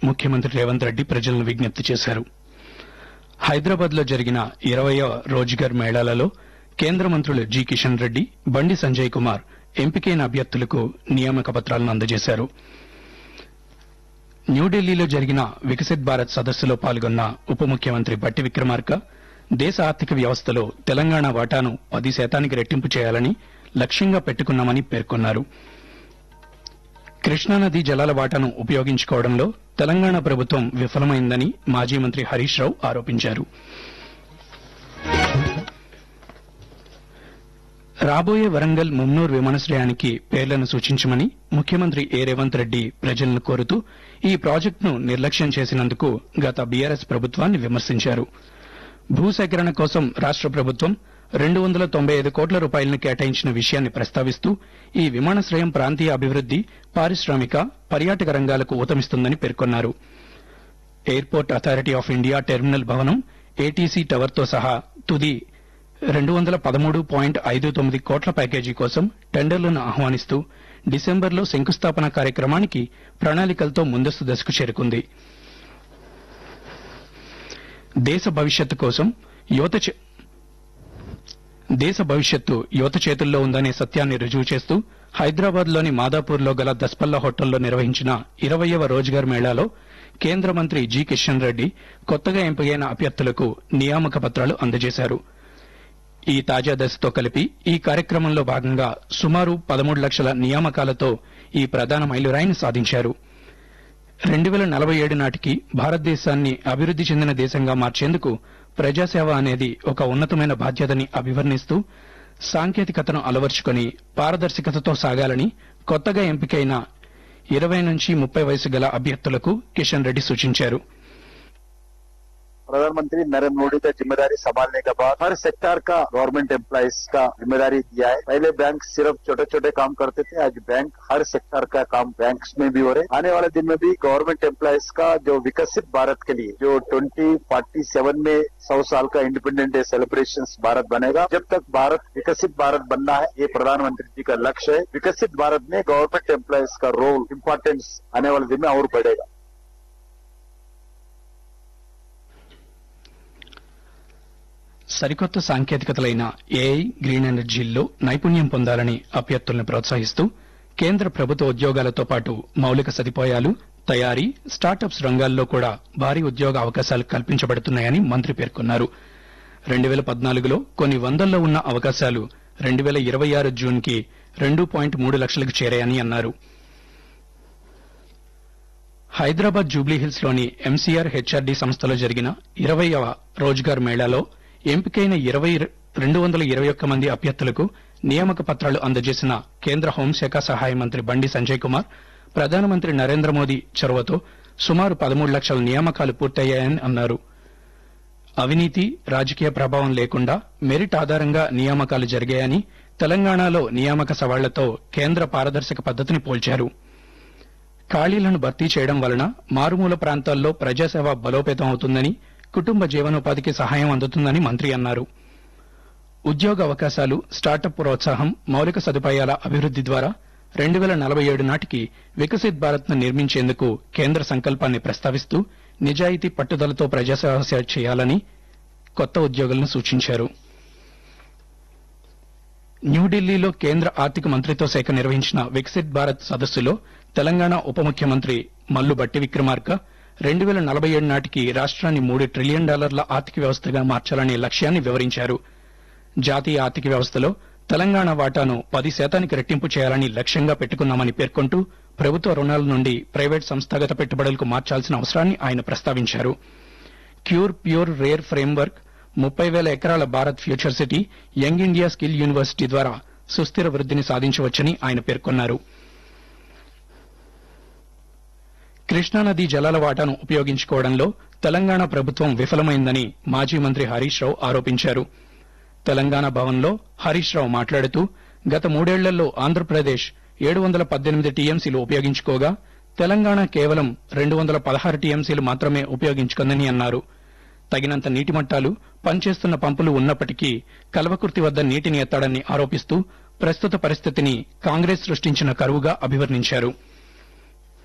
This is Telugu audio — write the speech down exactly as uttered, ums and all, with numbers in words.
ముఖ్యమంత్రి రేవంత్ రెడ్డి ప్రజలను విజ్ఞప్తి చేశారు. హైదరాబాద్ లో జరిగిన ఇరవయవ రోజ్గార్ మేళాలలో కేంద్ర మంత్రులు జి కిషన్ రెడ్డి, బండి సంజయ్ కుమార్ ఎంపికైన అభ్యర్థులకు నియామక పత్రాలను అందజేశారు. న్యూఢిల్లీలో జరిగిన వికసిత్ భారత్ సదస్సులో పాల్గొన్న ఉప ముఖ్యమంత్రి బట్టి విక్రమార్క దేశ ఆర్థిక వ్యవస్థలో తెలంగాణ వాటాను పది శాతానికి రెట్టింపు చేయాలని లక్ష్యంగా పెట్టుకున్నామని పేర్కొన్నారు. కృష్ణానదీ జలాల వాటాను ఉపయోగించుకోవడంలో తెలంగాణ ప్రభుత్వం విఫలమైందని మాజీ మంత్రి హరీష్ రావు ఆరోపించారు. రాబోయే వరంగల్ ముమ్నూర్ విమానాశ్రయానికి పేర్లను సూచించమని ముఖ్యమంత్రి ఏ రేవంత్ రెడ్డి ప్రజలను కోరుతూ ఈ ప్రాజెక్టును నిర్లక్ష్యం చేసినందుకు గత బీఆర్ఎస్ ప్రభుత్వాన్ని విమర్శించారు. భూసేకరణ కోసం రాష్ట ప్రభుత్వం రెండు వందల తొంభై ఐదు కోట్ల రూపాయలను కేటాయించిన విషయాన్ని ప్రస్తావిస్తూ ఈ విమానాశ్రయం ప్రాంతీయ అభివృద్ది, పారిశ్రామిక, పర్యాటక రంగాలకు ఊతమిస్తుందని పేర్కొన్నారు. Airport authority of India terminal భవనం, ఏటీసీ టవర్తో సహా తుది రెండు వందల పదమూడు పాయింట్ ఐదు తొమ్మిది కోట్ల ప్యాకేజీ కోసం టెండర్లను ఆహ్వానిస్తూ డిసెంబర్లో శంకుస్థాపన కార్యక్రమానికి ప్రణాళికలతో ముందస్తు దశకు చేరుకుంది. దేశ భవిష్యత్తు కోసం యువత దేశ భవిష్యత్తు యువత చేతుల్లో ఉందనే సత్యాన్ని రుజువు చేస్తూ హైదరాబాద్ లోని మాదాపూర్లో గల దస్పల్లా హోటల్లో నిర్వహించిన ఇరవయవ రోజ్గార్ మేళాలో కేంద్ర మంత్రి జి కిషన్ రెడ్డి కొత్తగా ఎంపికైన అభ్యర్థులకు నియామక పత్రాలు అందజేశారు. ఈ తాజా దశతో కలిపి ఈ కార్యక్రమంలో భాగంగా సుమారు పదమూడు లక్షల నియామకాలతో ఈ ప్రధాన మైలురాయిని సాధించారు. రెండు వేల నలభై ఏడు నాటికి భారతదేశాన్ని అభివృద్ది చెందిన దేశంగా మార్చేందుకు ప్రజాసేవ అనేది ఒక ఉన్నతమైన బాధ్యతని అభివర్ణిస్తూ సాంకేతికతను అలవర్చుకుని పారదర్శకతతో సాగాలని కొత్తగా ఎంపికైన ఇరవై నుంచి ముప్పై వయసు గల అభ్యర్థులకు కిషన్ రెడ్డి సూచించారు. प्रधानमंत्री नरेंद्र मोदी का जिम्मेदारी संभालने के बाद हर सेक्टर का गवर्नमेंट एम्प्लॉइज का जिम्मेदारी दिया है. पहले बैंक सिर्फ छोटे छोटे काम करते थे, आज बैंक हर सेक्टर का काम बैंक्स में भी हो रहे. आने वाले दिन में भी गवर्नमेंट एम्प्लॉइज का जो विकसित भारत के लिए जो ट्वेंटी फोर्टी सेवन में सौ साल का इंडिपेंडेंस डे सेलिब्रेशन भारत बनेगा. जब तक भारत विकसित भारत बनना है, ये प्रधानमंत्री जी का लक्ष्य है. विकसित भारत में गवर्नमेंट एम्प्लॉइज का रोल इम्पोर्टेंस आने वाले दिन में और बढ़ेगा. సరికొత్త సాంకేతికతలైన ఏఐ, గ్రీన్ ఎనర్జీల్లో నైపుణ్యం పొందాలని అభ్యర్థులను ప్రోత్సహిస్తూ కేంద్ర ప్రభుత్వ ఉద్యోగాలతో పాటు మౌలిక సదుపాయాలు, తయారీ, స్టార్టప్స్ రంగాల్లో కూడా భారీ ఉద్యోగ అవకాశాలు కల్పించబడుతున్నాయని మంత్రి పేర్కొన్నారు. రెండు వేల పద్నాలుగులో కొన్ని వందల్లో ఉన్న అవకాశాలు రెండు వేల ఇరవై ఆరు జూన్కి రెండు పాయింట్ మూడు లక్షలకు చేరాయని అన్నారు. హైదరాబాద్ జూబ్లీహిల్స్ లోని ఎంసీఆర్ హెచ్ఆర్డీ సంస్థలో జరిగిన ఇరవయవ రోజ్గార్ మేళాలో ఎంపికైన ఇరవై రెండు వందల ఇరవై ఒక్క మంది అభ్యర్థులకు నియామక పత్రాలు అందజేసిన కేంద్ర హోంశాఖ సహాయ మంత్రి బండి సంజయ్ కుమార్ ప్రధానమంత్రి నరేంద్ర మోదీ చొరవతో సుమారు పదమూడు లక్షల నియామకాలు పూర్తయ్యాయని అన్నారు. అవినీతి, రాజకీయ ప్రభావం లేకుండా మెరిట్ ఆధారంగా నియామకాలు జరిగాయని, తెలంగాణలో నియామక సవాళ్లతో కేంద్ర పారదర్శక పద్దతిని పోల్చారు. ఖాళీలను భర్తీ చేయడం వలన మారుమూల ప్రాంతాల్లో ప్రజాసేవ బలోపేతం అవుతుందని, కుటుంబ జీవనోపాధికి సహాయం అందుతుందని మంత్రి అన్నారు. ఉద్యోగ అవకాశాలు, స్టార్టప్ ప్రోత్సాహం, మౌలిక సదుపాయాల అభివృద్ది ద్వారా రెండు వేల నలభై ఏడు నాటికి వికసిత్ భారత్ ను నిర్మించేందుకు కేంద్ర సంకల్పాన్ని ప్రస్తావిస్తూ నిజాయితీ, పట్టుదలతో ప్రజాసేవ చేయాలని కొత్త ఉద్యోగులను సూచించారు. న్యూఢిల్లీలో కేంద్ర ఆర్థిక మంత్రిత్వ శాఖ నిర్వహించిన వికసిత్ భారత్ సదస్సులో తెలంగాణ ఉప ముఖ్యమంత్రి మల్లు బట్టి విక్రమార్క రెండు వేల నలభై ఏడు నాటికి రాష్ట్రాన్ని మూడు ట్రిలియన్ డాలర్ల ఆర్థిక వ్యవస్థగా మార్చాలనే లక్ష్యాన్ని వివరించారు. జాతీయ ఆర్థిక వ్యవస్థలో తెలంగాణ వాటాను పది శాతానికి రెట్టింపు చేయాలని లక్ష్యంగా పెట్టుకున్నామని పేర్కొంటూ ప్రభుత్వ రుణాల నుండి ప్రైవేట్ సంస్థాగత పెట్టుబడులకు మార్చాల్సిన అవసరాన్ని ఆయన ప్రస్తావించారు. క్యూర్ ప్యూర్ రేర్ ఫ్రేమ్వర్క్, ముప్పై వేల ఎకరాల Bharat future city, young India skill university ద్వారా సుస్థిర వృద్దిని సాధించవచ్చని ఆయన పేర్కొన్నారు. కృష్ణానదీ జలాల వాటాను ఉపయోగించుకోవడంలో తెలంగాణ ప్రభుత్వం విఫలమైందని మాజీ మంత్రి హరీష్ రావు ఆరోపించారు. తెలంగాణ భవన్లో హరీష్ రావు మాట్లాడుతూ గత మూడేళ్లలో ఆంధ్రప్రదేశ్ ఏడు వందల పద్దెనిమిది టీఎంసీలు ఉపయోగించుకోగా తెలంగాణ కేవలం రెండు వందల పదహారు టీఎంసీలు మాత్రమే ఉపయోగించుకుందని అన్నారు. తగినంత నీటి మట్టాలు, పనిచేస్తున్న పంపులు ఉన్నప్పటికీ కల్వకుర్తి వద్ద నీటిని ఎత్తాడని ఆరోపిస్తూ ప్రస్తుత పరిస్థితిని కాంగ్రెస్ సృష్టించిన కరువుగా అభివర్ణించారు.